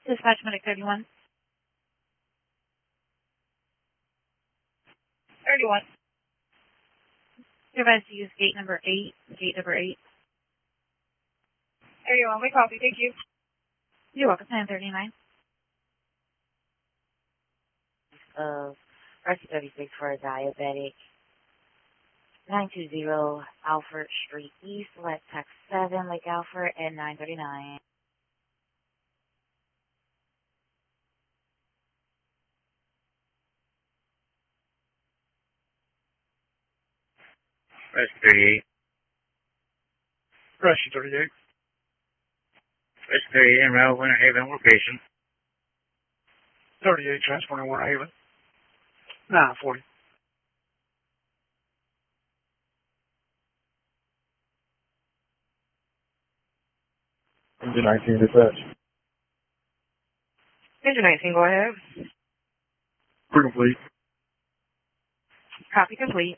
Dispatch Medic 31. 31. You're advised to use gate number 8. Gate number 8. 31, we copy. Thank you. You're welcome. 1039. Rescue 36 for a diabetic. 920 Alfred Street East, Select Tax 7, Lake Alfred, at 939. Rescue 38. Rescue 38. Rescue 38 en route, Winter Haven location. 38 transporting Winter Haven. 940. Engine 19 dispatch. Engine 19, go ahead. Pretty complete. Copy complete.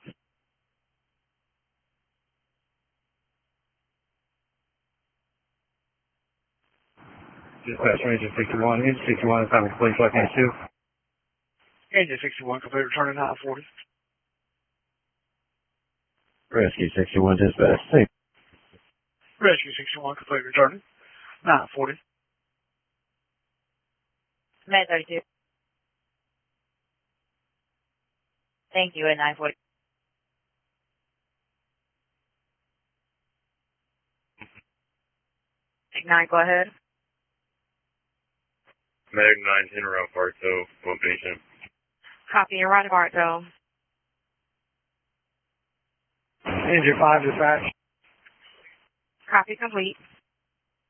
Dispatch Engine 61. Engine 61 is having complete flight 22. Engine 61 complete returning 940. Rescue 61 dispatch. Same. Rescue 61 complete returning 940. Med 32. Thank you, at 940. Ignite, go ahead. Medic 910 around Parkville, one patient. Copy, you're right of Artville. Engine 5 dispatch. Copy complete.